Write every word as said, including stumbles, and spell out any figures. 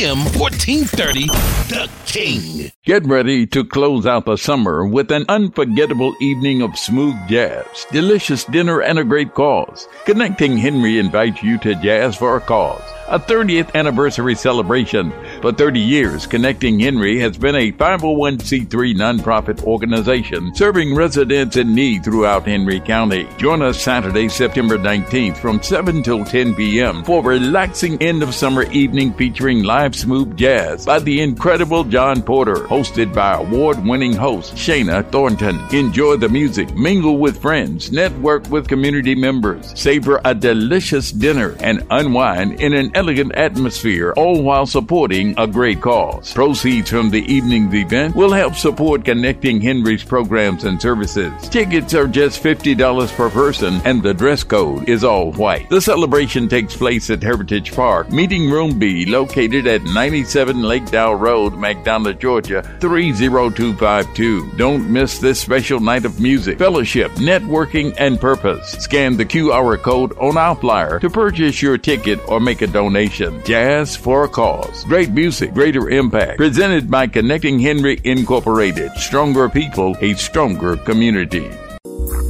A M fourteen thirty, The King. Get ready to close out the summer with an unforgettable evening of smooth jazz, delicious dinner, and a great cause. Connecting Henry invites you to Jazz for a Cause, a thirtieth anniversary celebration. For thirty years, Connecting Henry has been a five oh one c three nonprofit organization serving residents in need throughout Henry County. Join us Saturday, September nineteenth from seven till ten p.m. for a relaxing end-of-summer evening featuring live smooth jazz by the incredible John Porter, hosted by award-winning host Shana Thornton. Enjoy the music, mingle with friends, network with community members, savor a delicious dinner, and unwind in an elegant atmosphere, all while supporting a great cause. Proceeds from the evening's event will help support Connecting Henry's programs and services. Tickets are just fifty dollars per person, and the dress code is all white. The celebration takes place at Heritage Park, Meeting Room B, located at ninety-seven Lakedale Road, McDonough, Georgia, three oh two five two. Don't miss this special night of music, fellowship, networking, and purpose. Scan the Q R code on our flyer to purchase your ticket or make a donation. Jazz for a Cause. Great music, greater impact. Presented by Connecting Henry Incorporated. Stronger people, a stronger community.